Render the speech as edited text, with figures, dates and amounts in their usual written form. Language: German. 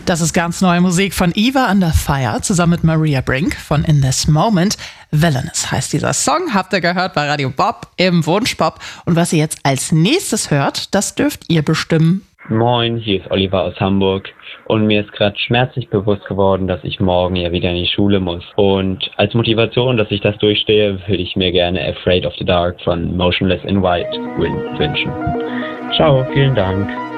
Das ist ganz neue Musik von Eva Under Fire zusammen mit Maria Brink von In This Moment. Villainous heißt dieser Song, habt ihr gehört bei Radio Bob im Wunschbob. Und was ihr jetzt als nächstes hört, das dürft ihr bestimmen. Moin, hier ist Oliver aus Hamburg und mir ist gerade schmerzlich bewusst geworden, dass ich morgen ja wieder in die Schule muss. Und als Motivation, dass ich das durchstehe, würde ich mir gerne Afraid of the Dark von Motionless in White wünschen. Ciao, vielen Dank.